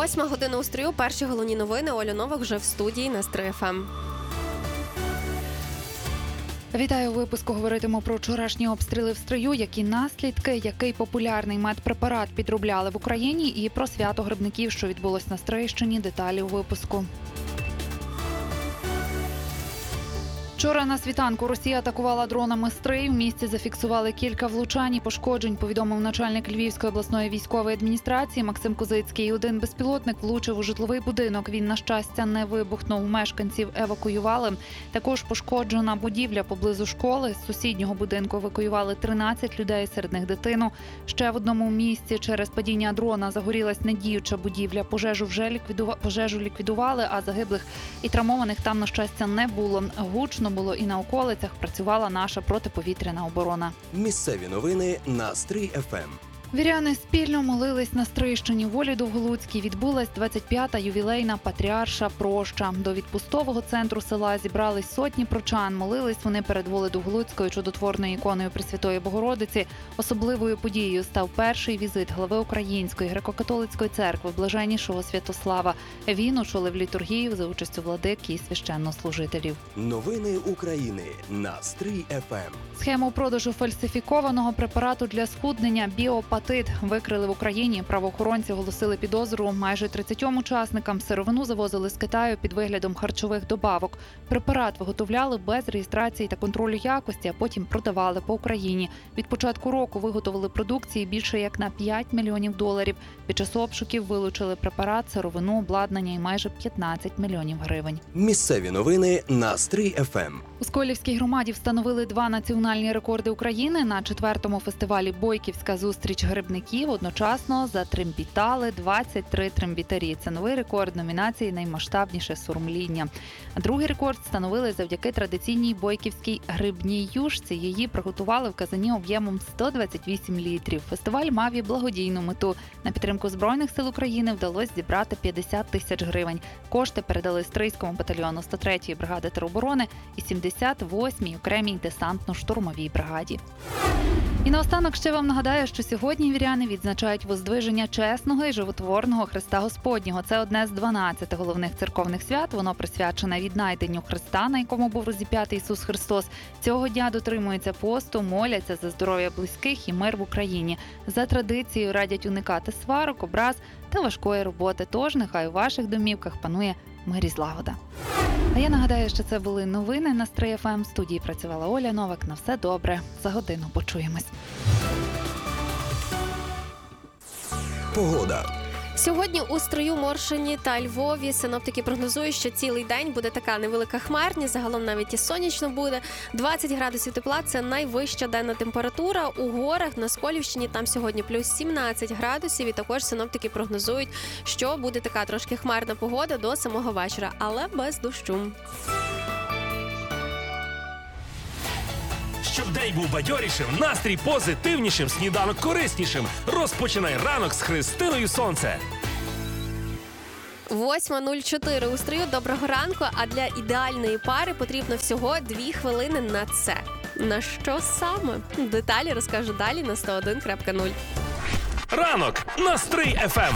8:00 у Стрию. Перші головні новини. Оля Новак вже в студії на Стрий ФМ. Вітаю, у випуску говоритимо про вчорашні обстріли в Стрию, які наслідки, який популярний медпрепарат підробляли в Україні і про свято грибників, що відбулось на Стрийщині. Деталі у випуску. Вчора на світанку Росія атакувала дронами Стрий. В місті зафіксували кілька влучань і пошкоджень, повідомив начальник Львівської обласної військової адміністрації Максим Козицький. Один безпілотник влучив у житловий будинок. Він, на щастя, не вибухнув. Мешканців евакуювали. Також пошкоджена будівля поблизу школи. З сусіднього будинку евакуювали 13 людей, серед них дитину. Ще в одному місці через падіння дрона загорілась недіюча будівля. Пожежу ліквідували, а загиблих і травмованих там, на щастя, не було. Гучно було і на околицях, працювала наша протиповітряна оборона. Місцеві новини на Стрий ФМ. Віряни спільно молились на Стрийщині. В Олі Довголуцькій відбулась 25-та ювілейна Патріарша проща. До відпустового центру села зібрались сотні прочан. Молились вони перед Волею Довголуцькою чудотворною іконою Пресвятої Богородиці. Особливою подією став перший візит глави Української греко-католицької церкви блаженнішого Святослава. Він очолив літургію за участю владик і священнослужителів. Новини України на Стрий ФМ. Схему продажу фальсифікованого препарату для схуднення біопатит викрили в Україні. Правоохоронці оголосили підозру майже 30 учасникам. Сировину завозили з Китаю під виглядом харчових добавок. Препарат виготовляли без реєстрації та контролю якості, а потім продавали по Україні. Від початку року виготовили продукції більше як на $5 мільйонів. Під час обшуків вилучили препарат, сировину, обладнання і майже 15 мільйонів гривень. Місцеві новини на Стрий ФМ. У Сколівській громаді встановили 2 національні рекорди України. На 4-му фестивалі «Бойківська зустріч грибників» одночасно затрембітали 23 трембітарі. Це новий рекорд номінації «Наймасштабніше сурмління». Другий рекорд встановили завдяки традиційній бойківській грибній юшці. Її приготували в казані об'ємом 128 літрів. Фестиваль мав і благодійну мету. На підтримку Збройних сил України вдалося зібрати 50 тисяч гривень. Кошти передали Стрийському батальйону 103-ї бригади тероборони і 78-й окремій десантно-штурмовій бригаді. І наостанок ще вам нагадаю, що сьогодні віряни відзначають воздвиження чесного і животворного Христа Господнього. Це одне з 12 головних церковних свят. Воно присвячене віднайденню Христа, на якому був розіп'ятий Ісус Христос. Цього дня дотримуються посту, моляться за здоров'я близьких і мир в Україні. За традицією радять уникати сварок, образ та важкої роботи. Тож нехай у ваших домівках панує мир і злагода. А я нагадаю, що це були новини на Стрий ФМ. В студії працювала Оля Новак. На все добре. За годину почуємось. Погода. Сьогодні у Стрию, Моршині та Львові синоптики прогнозують, що цілий день буде така невелика хмарність, загалом навіть і сонячно буде. 20 градусів тепла – це найвища денна температура. У горах на Сколівщині там сьогодні плюс 17 градусів. І також синоптики прогнозують, що буде така трошки хмарна погода до самого вечора, але без дощу. Щоб день був бадьорішим, настрій позитивнішим, сніданок кориснішим. Розпочинай ранок з Христиною Сонце. 8:04 у Стрию. Доброго ранку. А для ідеальної пари потрібно всього 2 хвилини на це. На що саме? Деталі розкажу далі на 101.0. Ранок на Стрий ФМ.